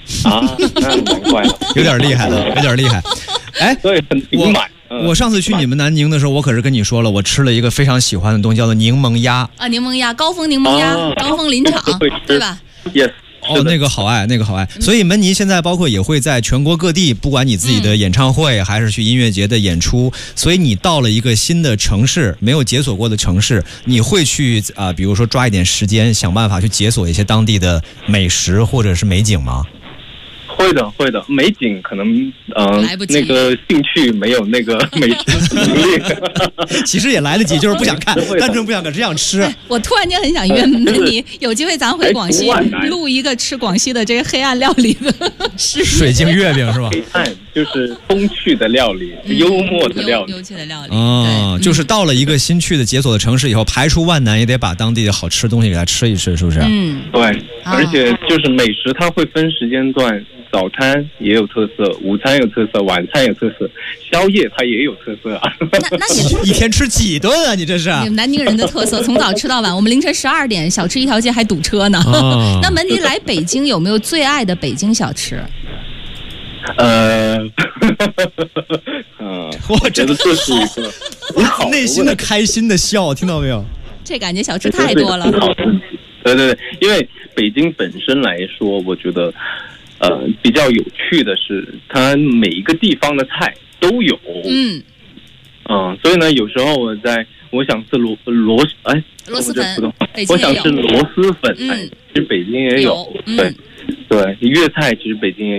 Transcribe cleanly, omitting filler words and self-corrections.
啊，那难怪了， 有点厉害了，有点厉害。哎， 对，很挺满。 我上次去你们南宁的时候，我可是跟你说了，我吃了一个非常喜欢的东西，叫做柠檬鸭啊，柠檬鸭，高峰柠檬鸭，高峰林场，对吧 ？Yes。 哦，那个好爱，那个好爱。所以门尼现在包括也会在全国各地，不管你自己的演唱会还是去音乐节的演出，所以你到了一个新的城市，没有解锁过的城市，你会去比如说抓一点时间，想办法去解锁一些当地的美食或者是美景吗？ 会的，会的。美景可能来不及， 那个兴趣没有那个美食能力。 其实也来得及，就是不想看，单纯不想看，只想吃。 我突然间很想约门尼，有机会咱回广西录一个吃广西的这个黑暗料理的水晶月饼是吧？ 黑暗就是风趣的料理，幽默的料理， 有趣的料理。 哦，就是到了一个新去的解锁的城市以后，排除万难也得把当地的好吃的东西给它吃一吃，是不是？ 嗯， 对。而且就是美食，它会分时间段。早餐也有特色，午餐有特色，晚餐有特色，宵夜它也有特色啊。 那你一天吃几顿啊？你这是？ 你们南宁人的特色，从早吃到晚。我们凌晨12点，小吃一条街还堵车呢。那门尼来北京有没有最爱的北京小吃？ 我真的这是一个内心的开心的笑，听到没有？ 这感觉小吃太多了。 对对对，因为北京本身来说，我觉得。比较有趣的是，它每一个地方的菜都有。所以呢，有时候我想吃螺蛳粉， 我想吃螺蛳粉，其实北京也有。对，粤菜其实北京也有。